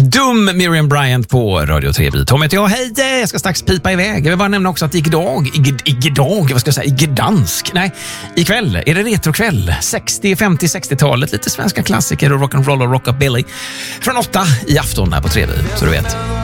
Dum Miriam Bryant på Radio 3. Tom heter jag. Hej, jag ska strax pipa iväg. Jag vill bara nämna också att ikväll är det retrokväll. 60, 50, 60-talet. Lite svenska klassiker och rock'n'roll och rockabilly. Från 8 i afton här på 3. Så du vet.